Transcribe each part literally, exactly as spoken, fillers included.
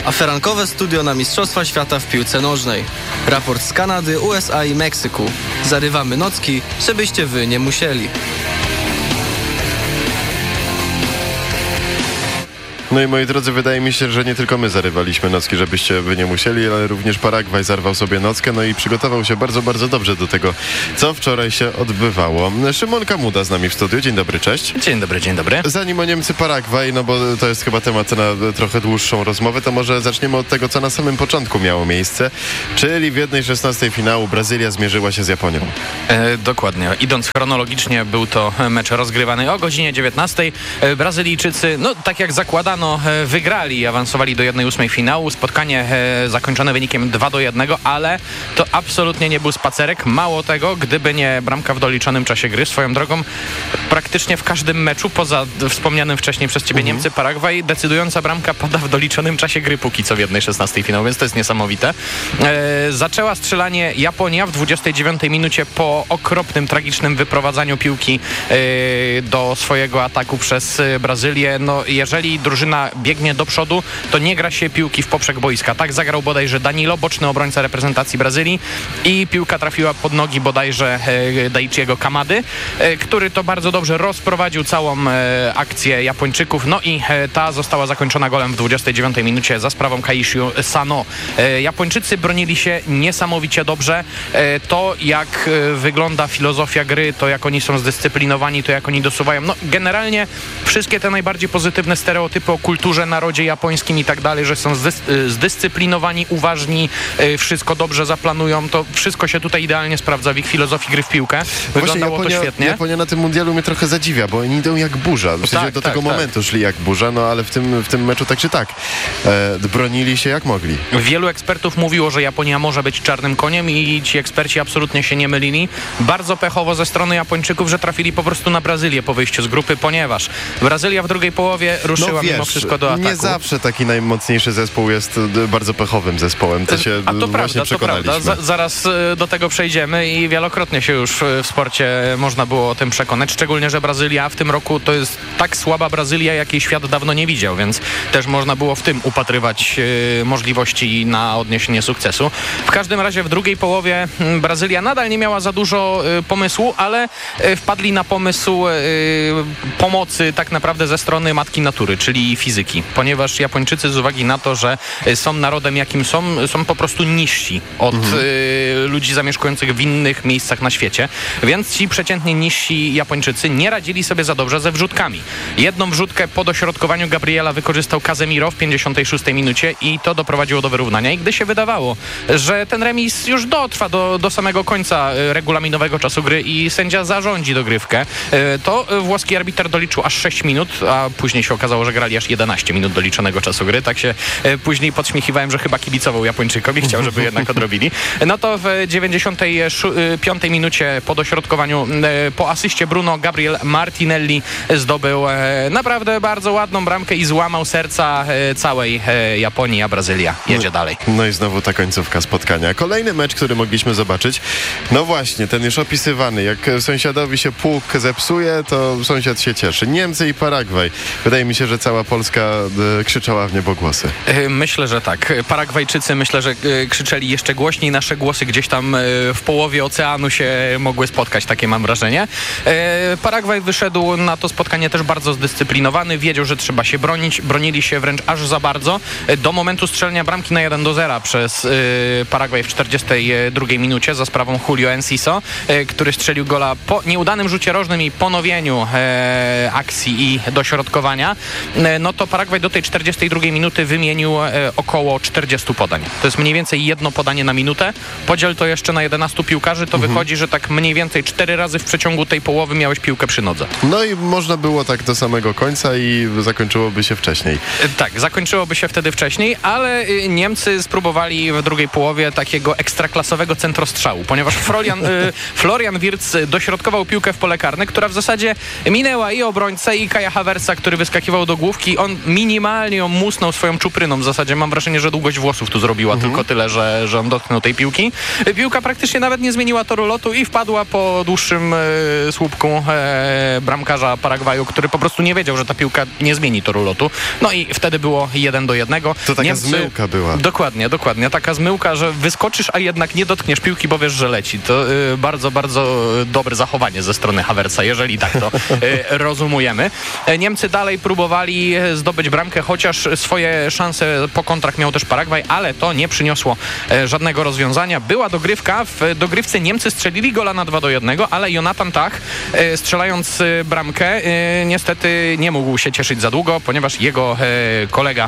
Aferankowe studio na Mistrzostwa Świata w piłce nożnej. Raport z Kanady, U S A i Meksyku. Zarywamy nocki, żebyście wy nie musieli. No i moi drodzy, wydaje mi się, że nie tylko my zarywaliśmy nocki, żebyście wy nie musieli, ale również Paragwaj zarwał sobie nockę, no i przygotował się bardzo, bardzo dobrze do tego, co wczoraj się odbywało. Szymon Kamuda z nami w studiu. Dzień dobry, cześć. Dzień dobry, dzień dobry. Zanim o Niemcy Paragwaj, no bo to jest chyba temat na trochę dłuższą rozmowę, to może zaczniemy od tego, co na samym początku miało miejsce, czyli w jednej szesnastej finału Brazylia zmierzyła się z Japonią. E, dokładnie. Idąc chronologicznie, był to mecz rozgrywany o godzinie dziewiętnastej. E, Brazylijczycy, no tak jak zakładano, wygrali i awansowali do jednej ósmej finału. Spotkanie e, zakończone wynikiem dwa do jednego, ale to absolutnie nie był spacerek. Mało tego, gdyby nie bramka w doliczonym czasie gry. Swoją drogą praktycznie w każdym meczu, poza wspomnianym wcześniej przez ciebie mhm. Niemcy, Paragwaj, decydująca bramka pada w doliczonym czasie gry póki co w jednej szesnastej finału, więc to jest niesamowite. E, zaczęła strzelanie Japonia w dwudziestej dziewiątej minucie po okropnym, tragicznym wyprowadzaniu piłki e, do swojego ataku przez Brazylię. No, jeżeli drużyna biegnie do przodu, to nie gra się piłki w poprzek boiska. Tak zagrał bodajże Danilo, boczny obrońca reprezentacji Brazylii, i piłka trafiła pod nogi bodajże e, Daichiego Kamady, e, który to bardzo dobrze rozprowadził całą e, akcję Japończyków. No i e, ta została zakończona golem w dwudziestej dziewiątej minucie za sprawą Kaishiu Sano. E, Japończycy bronili się niesamowicie dobrze. E, to jak e, wygląda filozofia gry, to jak oni są zdyscyplinowani, to jak oni dosuwają. No generalnie wszystkie te najbardziej pozytywne stereotypy o kulturze, narodzie japońskim i tak dalej, że są zdys- zdyscyplinowani, uważni, yy, wszystko dobrze zaplanują, to wszystko się tutaj idealnie sprawdza w ich filozofii gry w piłkę. Wyglądało Japonia, to świetnie. Japonia na tym mundialu mnie trochę zadziwia, bo oni idą jak burza. W sensie tak, do tak, tego tak. momentu szli jak burza, no ale w tym, w tym meczu tak czy tak e, bronili się jak mogli. Wielu ekspertów mówiło, że Japonia może być czarnym koniem i ci eksperci absolutnie się nie mylili. Bardzo pechowo ze strony Japończyków, że trafili po prostu na Brazylię po wyjściu z grupy, ponieważ Brazylia w drugiej połowie ruszyła no wiesz, mimo wszystko do ataku. Nie zawsze taki najmocniejszy zespół jest bardzo pechowym zespołem. To się A to właśnie prawda, to przekonaliśmy. prawda. Z- zaraz y, do tego przejdziemy i wielokrotnie się już y, w sporcie można było o tym przekonać. Szczególnie, że Brazylia w tym roku to jest tak słaba Brazylia, jakiej świat dawno nie widział, więc też można było w tym upatrywać y, możliwości na odniesienie sukcesu. W każdym razie w drugiej połowie y, Brazylia nadal nie miała za dużo y, pomysłu, ale y, wpadli na pomysł y, pomocy tak naprawdę ze strony matki natury, czyli fizyki, ponieważ Japończycy z uwagi na to, że są narodem jakim są, są po prostu niżsi od mhm. y, ludzi zamieszkujących w innych miejscach na świecie, więc ci przeciętnie niżsi Japończycy nie radzili sobie za dobrze ze wrzutkami. Jedną wrzutkę po dośrodkowaniu Gabriela wykorzystał Casemiro w pięćdziesiątej szóstej minucie i to doprowadziło do wyrównania. I gdy się wydawało, że ten remis już dotrwa do, do samego końca regulaminowego czasu gry i sędzia zarządzi dogrywkę, to włoski arbiter doliczył aż sześć minut, a później się okazało, że grali aż jedenaście minut doliczonego czasu gry. Tak się e, później podśmiechiwałem, że chyba kibicował Japończykom i chciał, żeby jednak odrobili. No to w dziewięćdziesiątej piątej minucie po dośrodkowaniu, e, po asyście Bruno, Gabriel Martinelli zdobył e, naprawdę bardzo ładną bramkę i złamał serca e, całej e, Japonii, a Brazylia jedzie no, dalej. No i znowu ta końcówka spotkania. Kolejny mecz, który mogliśmy zobaczyć, no właśnie, ten już opisywany. Jak sąsiadowi się pług zepsuje, to sąsiad się cieszy. Niemcy i Paragwaj. Wydaje mi się, że cała Polska e, krzyczała w niebogłosy. Myślę, że tak. Paragwajczycy myślę, że krzyczeli jeszcze głośniej. Nasze głosy gdzieś tam w połowie oceanu się mogły spotkać, takie mam wrażenie. Paragwaj wyszedł na to spotkanie też bardzo zdyscyplinowany. Wiedział, że trzeba się bronić. Bronili się wręcz aż za bardzo. Do momentu strzelenia bramki na jeden do zera przez Paragwaj w czterdziestej drugiej minucie za sprawą Julio Enciso, który strzelił gola po nieudanym rzucie rożnym i ponowieniu akcji i dośrodkowania. No to Paragwaj do tej czterdziestej drugiej minuty wymienił e, około czterdziestu podań. To jest mniej więcej jedno podanie na minutę. Podziel to jeszcze na jedenastu piłkarzy, to mhm. wychodzi, że tak mniej więcej cztery razy w przeciągu tej połowy miałeś piłkę przy nodze. No i można było tak do samego końca i zakończyłoby się wcześniej. E, tak, zakończyłoby się wtedy wcześniej, ale e, Niemcy spróbowali w drugiej połowie takiego ekstraklasowego centrostrzału, ponieważ Florian, e, Florian Wirtz dośrodkował piłkę w pole karne, która w zasadzie minęła i obrońcę, i Kaja Havertza, który wyskakiwał do główki. On minimalnie ją musnął swoją czupryną. W zasadzie mam wrażenie, że długość włosów tu zrobiła mhm. tylko tyle, że, że on dotknął tej piłki. Piłka praktycznie nawet nie zmieniła toru lotu i wpadła po dłuższym e, słupku e, bramkarza Paragwaju, który po prostu nie wiedział, że ta piłka nie zmieni toru lotu. No i wtedy było jeden do jednego. To taka Niemcy, zmyłka była. Dokładnie, dokładnie. Taka zmyłka, że wyskoczysz, a jednak nie dotkniesz piłki, bo wiesz, że leci. To y, bardzo, bardzo dobre zachowanie ze strony Havertza, jeżeli tak to y, rozumujemy. Niemcy dalej próbowali zdobyć bramkę, chociaż swoje szanse po kontrach miał też Paragwaj, ale to nie przyniosło y, żadnego rozwiązania. Była dogrywka. W dogrywce Niemcy strzelili gola na dwa do jednego, ale Jonathan Tah, y, strzelając y, bramkę, y, niestety nie mógł się cieszyć za długo, ponieważ jego y, kolega y,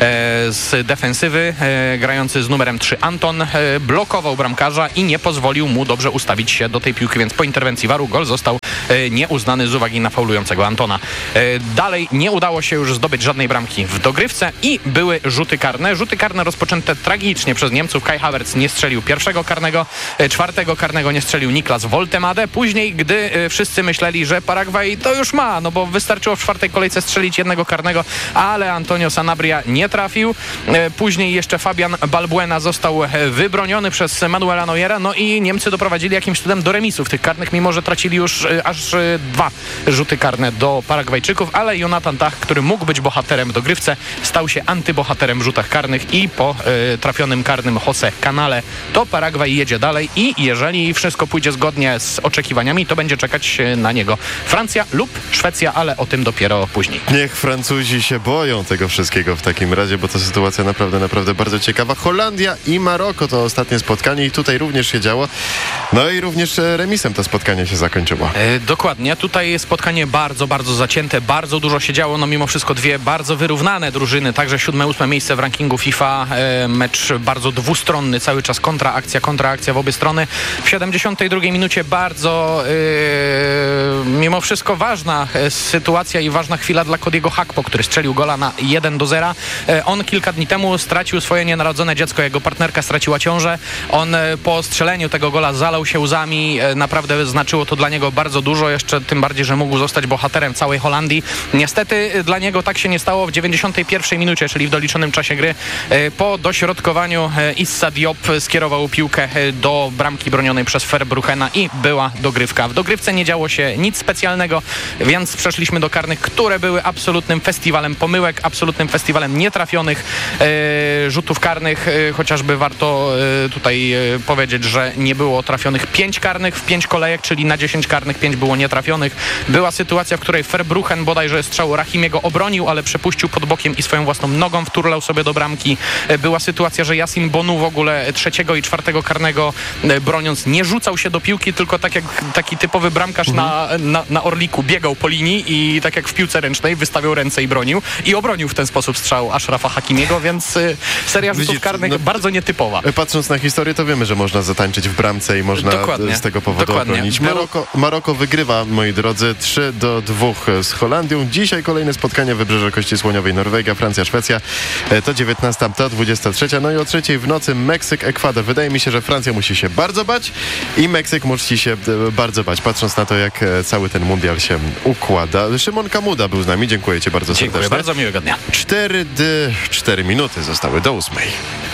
z defensywy, y, grający z numerem trzy Anton, y, blokował bramkarza i nie pozwolił mu dobrze ustawić się do tej piłki, więc po interwencji waru gol został y, nieuznany z uwagi na faulującego Antona. Y, dalej nie udało się już zdobyć żadnej bramki w dogrywce i były rzuty karne. Rzuty karne rozpoczęte tragicznie przez Niemców. Kai Havertz nie strzelił pierwszego karnego, y, czwartego karnego nie strzelił Niklas Woltemade. Później, gdy y, wszyscy myśleli, że Paragwaj to już ma, no bo wystarczyło w czwartej kolejce strzelić jednego karnego, ale Antonio Sanabria nie trafił. Y, później jeszcze Fabian Balbuena został wybroniony przez Manuela Neuera, no i Niemcy doprowadzili jakimś cudem do remisu w tych karnych, mimo że tracili już y, aż y, dwa rzuty karne do Paragwajczyków, ale Jonathan Tah, który mógł być bohaterem w dogrywce, stał się antybohaterem w rzutach karnych i po y, trafionym karnym Jose Canale to Paragwaj jedzie dalej i jeżeli wszystko pójdzie zgodnie z oczekiwaniami, to będzie czekać na niego Francja lub Szwecja, ale o tym dopiero później. Niech Francuzi się boją tego wszystkiego w takim razie, bo to sytuacja naprawdę, naprawdę bardzo ciekawa. Holandia i Maroko to ostatnie spotkanie i tutaj również się działo. No i również remisem to spotkanie się zakończyło. E, dokładnie. Tutaj spotkanie bardzo, bardzo zacięte. Bardzo dużo się działo. No mimo wszystko dwie bardzo wyrównane drużyny. Także siódme, ósme miejsce w rankingu FIFA. E, mecz bardzo dwustronny. Cały czas kontraakcja, kontraakcja w obie strony. W siedemdziesiątej drugiej minucie bardzo e, mimo wszystko ważna sytuacja i ważna chwila dla Cody'ego Gakpo, który strzelił gola na jeden do zera. E, on kilka dni temu stracił swoje nienarodzone dziecko. Jego partnerka straciła ciążę. On po strzeleniu tego gola zalał się łzami. Naprawdę znaczyło to dla niego bardzo dużo, jeszcze tym bardziej, że mógł zostać bohaterem całej Holandii. Niestety dla niego tak się nie stało. W dziewięćdziesiątej pierwszej minucie, czyli w doliczonym czasie gry, po dośrodkowaniu Issa Diop skierował piłkę do bramki bronionej przez Verbrugena i była dogrywka. W dogrywce nie działo się nic specjalnego, więc przeszliśmy do karnych, które były absolutnym festiwalem pomyłek, absolutnym festiwalem nietrafionych e, rzutów karnych. E, chociażby warto e, tutaj e, powiedzieć, że nie było trafionych pięć karnych w pięć kolejek, czyli na dziesięć karnych pięć było nietrafionych. Była sytuacja, w której Verbruggen bodajże strzał Rahimiego obronił, ale przepuścił pod bokiem i swoją własną nogą wturlał sobie do bramki. E, była sytuacja, że Yasin Bonu w ogóle trzeciego i czwartego karnego e, broniąc nie rzucał się do piłki, tylko tak jak taki typowy bramkarz mhm. na, na, na Orliku biegał po linii i tak jak w piłce ręcznej wystawiał ręce i bronił. I obronił w ten sposób strzał Ashrafa Hakimiego, więc y, seria rzutów Widzisz, karnych no, bardzo nietypowa. Patrząc na historię, to wiemy, że można zatańczyć w bramce i można dokładnie, z tego powodu dokładnie. obronić. Maroko, Maroko wygrywa, moi drodzy, trzy do dwóch z Holandią. Dzisiaj kolejne spotkanie Wybrzeże Kości Słoniowej, Norwegia, Francja, Szwecja. To dziewiętnasta, to dwudziesta trzecia. No i o trzeciej w nocy Meksyk, Ekwador. Wydaje mi się, że Francja musi się bardzo bać i Meksyk musi się bardzo bać, patrząc na to, jak cały ten mundial się układa. Szymon Kamuda był z nami. Dziękuję Ci bardzo serdecznie. Dziękuję, bardzo miłego dnia. Cztery, dy, cztery minuty zostały do ósmej.